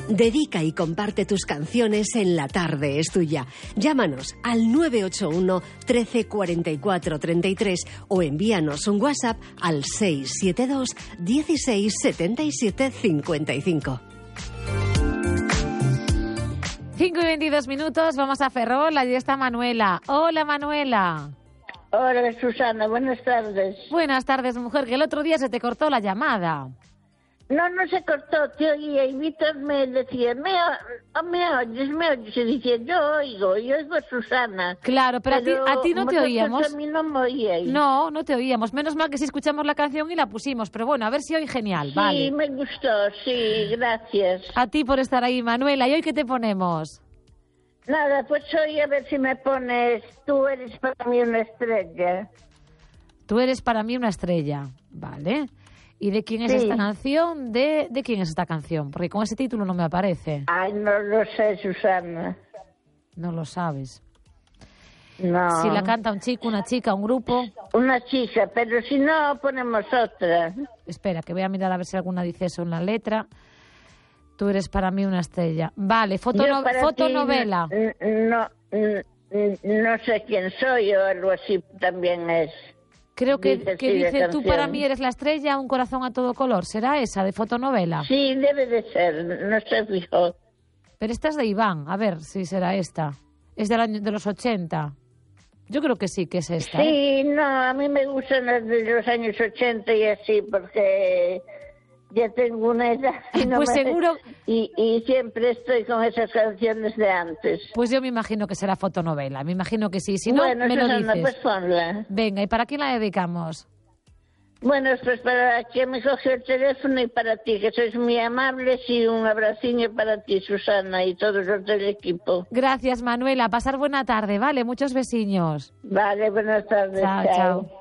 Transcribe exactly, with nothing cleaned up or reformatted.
Dedica y comparte tus canciones en La Tarde es Tuya. Llámanos al nueve ocho uno, trece, cuarenta y cuatro, treinta y tres o envíanos un WhatsApp al seis siete dos, dieciséis, setenta y siete, cincuenta y cinco. cinco y veintidós minutos, vamos a Ferrol, allí está Manuela. Hola, Manuela. Hola, Susana, buenas tardes. Buenas tardes, mujer, que el otro día se te cortó la llamada. No, no se cortó, te oía y Víctor me decía, me, o- me oyes, me oyes, y decía, yo oigo, yo oigo a Susana. Claro, pero, a ti, a ti no te vosotros oíamos. A mí no me oíais. No, no te oíamos. Menos mal que sí escuchamos la canción y la pusimos. Pero bueno, a ver si hoy genial, Sí, vale. me gustó, sí, gracias. A ti por estar ahí, Manuela. ¿Y hoy qué te ponemos? Nada, pues hoy a ver si me pones, tú eres para mí una estrella. Tú eres para mí una estrella, ¿vale? ¿Y de quién es Sí. esta canción? ¿De, ¿De quién es esta canción? Porque con ese título no me aparece. Ay, no lo sé, Susana. No lo sabes. No. Si la canta un chico, una chica, un grupo. Una chica, pero si no, ponemos otra. Espera, que voy a mirar a ver si alguna dice eso en la letra. Tú eres para mí una estrella. Vale, fotono- Yo para ti fotonovela. No, no, no sé quién soy o algo así también es. Creo que dice, que sí, de dice, tú canción. para mí eres la estrella, un corazón a todo color. ¿Será esa, de fotonovela? Sí, debe de ser, no sé fijo. Pero esta es de Iván, a ver si será esta. Es del año de los ochenta. Yo creo que sí que es esta. ¿eh? Sí, no, a mí me gustan las de los años ochenta y así, porque ya tengo una edad. Y no Pues me- seguro- Y, y siempre estoy con esas canciones de antes. Pues yo me imagino que será fotonovela, me imagino que sí. Si no, bueno, me lo Susana, dices. pues ponla. Venga, ¿y para quién la dedicamos? Bueno, pues para quien me cogió el teléfono y para ti, que sois muy amables, y un abraciño para ti, Susana, y todos los del equipo. Gracias, Manuela. Pasar buena tarde, ¿vale? Muchos besiños. Vale, buenas tardes. Chao, chao. chao.